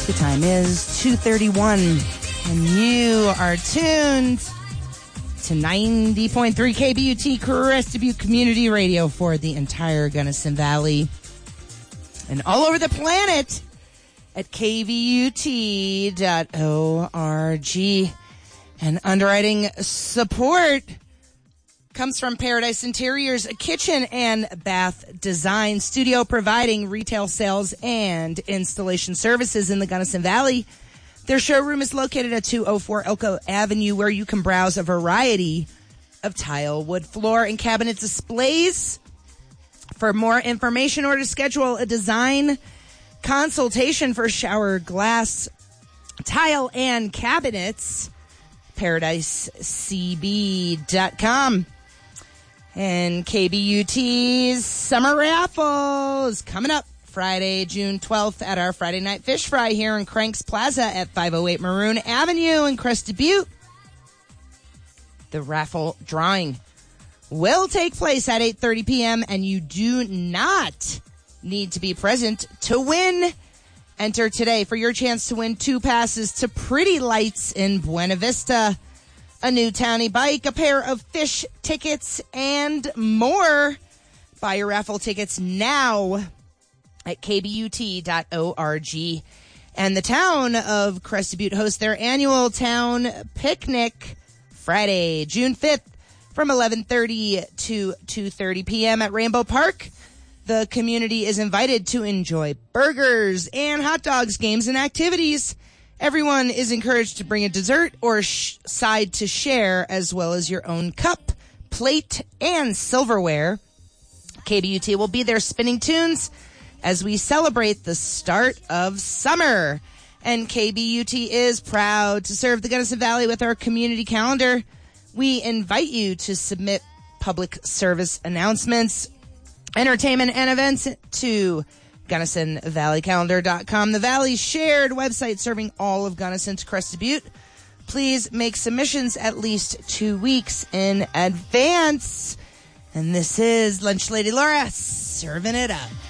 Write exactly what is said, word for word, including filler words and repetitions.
The time is two thirty-one, and you are tuned to ninety point three K B U T Crested Butte Community Radio for the entire Gunnison Valley and all over the planet at K V U T dot org. And underwriting support comes from Paradise Interiors, a kitchen and bath design studio providing retail sales and installation services in the Gunnison Valley. Their showroom is located at two oh four Elko Avenue, where you can browse a variety of tile, wood, floor, and cabinet displays. For more information or to schedule a design consultation for shower glass, tile, and cabinets, paradise c b dot com. And K B U T's summer raffle is coming up Friday, June twelfth at our Friday Night Fish Fry here in Cranks Plaza at five oh eight Maroon Avenue in Crested Butte. The raffle drawing will take place at eight thirty p.m. and you do not need to be present to win. Enter today for your chance to win two passes to Pretty Lights in Buena Vista, a new Townie bike, a pair of fish tickets, and more. Buy your raffle tickets now at K B U T dot org. And the town of Crested Butte hosts their annual town picnic Friday, June fifth from eleven thirty to two thirty p.m. at Rainbow Park. The community is invited to enjoy burgers and hot dogs, games, and activities. Everyone is encouraged to bring a dessert or sh- side to share, as well as your own cup, plate, and silverware. K B U T will be there spinning tunes as we celebrate the start of summer. And K B U T is proud to serve the Gunnison Valley with our community calendar. We invite you to submit public service announcements, entertainment, and events to Gunnison Valley Calendar dot com, the Valley's shared website serving all of Gunnison to Crested Butte. Please make submissions at least two weeks in advance. And this is Lunch Lady Laura serving it up.